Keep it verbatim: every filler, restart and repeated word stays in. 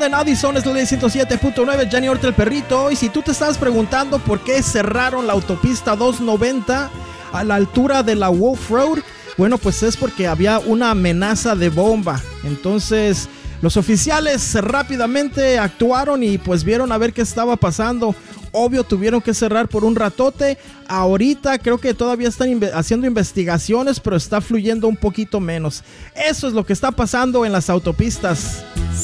en Addison, es la ley ciento siete punto nueve, Jenny Orta el perrito. Y si tú te estabas preguntando por qué cerraron la autopista doscientos noventa a la altura de la Wolf Road, bueno, pues es porque había una amenaza de bomba. Entonces los oficiales rápidamente actuaron y pues vieron a ver qué estaba pasando. Obvio, tuvieron que cerrar por un ratote. Ahorita creo que todavía están inve- haciendo investigaciones, pero está fluyendo un poquito menos. Eso es lo que está pasando en las autopistas.